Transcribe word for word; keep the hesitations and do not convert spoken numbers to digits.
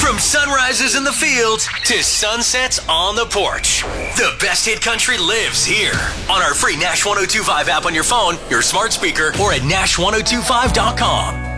From sunrises in the fields to sunsets on the porch, the best hit country lives here on our free Nash one oh two five app on your phone, your smart speaker, or at Nash ten twenty-five dot com.